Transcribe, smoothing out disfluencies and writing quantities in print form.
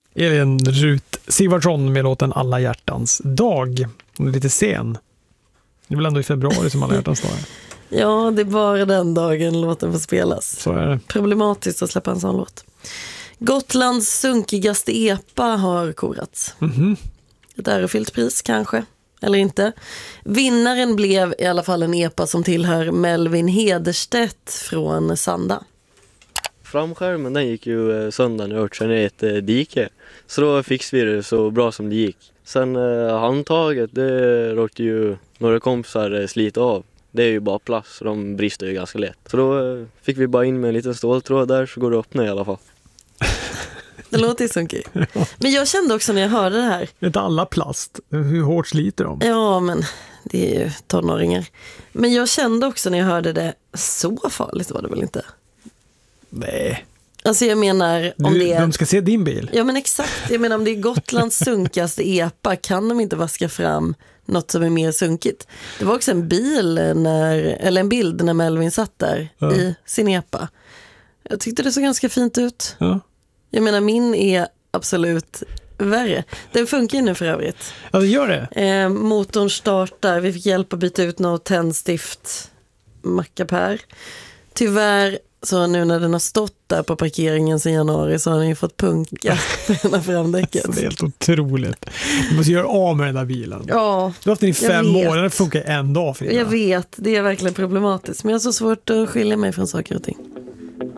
Elin Rut Sigvardsson med låten Alla hjärtans dag. Hon är lite sen. Det är väl ändå i februari som Alla hjärtans dag är. Ja, det är bara den dagen låten får spelas. Så är det. Problematiskt att släppa en sån låt. Gotlands sunkigaste epa har korats. Ett ärofyllt pris kanske, eller inte. Vinnaren blev i alla fall en epa som tillhör Melvin Hederstedt från Sanda. Framskärmen den gick ju sönder när jag körde ner ett dike. Så då fixade vi det så bra som det gick. Sen handtaget, det råkade ju några kompisar slita av. Det är ju bara plast så de brister ju ganska lätt. Så då fick vi bara in med en liten ståltråd där så går det att öppna i alla fall. Det låter ju sunkigt. Men jag kände också när jag hörde det här. Det är inte alla plast. Hur hårt sliter de? Ja, men det är ju tonåringar. Men jag kände också när jag hörde det, så farligt var det väl inte? Nej. Alltså jag menar om det är... De ska se din bil. Ja men exakt, jag menar om det är Gotlands sunkaste epa kan de inte vaska fram något som är mer sunkigt. Det var också en bild när Melvin satt där i sin epa. Jag tyckte det såg ganska fint ut. Ja. Jag menar min är absolut värre. Den funkar ju nu för övrigt. Ja, det gör det. Motorn startar, vi fick hjälp att byta ut något tändstift mackapär. Tyvärr så nu när den har stått där på parkeringen sedan januari så har den ju fått punka på ena framdäcket. Alltså, det är helt otroligt. Du måste göra av med den där bilen. Ja, du har haft den i 5 år, den funkar en dag för jag vet, det är verkligen problematiskt. Men jag har så svårt att skilja mig från saker och ting.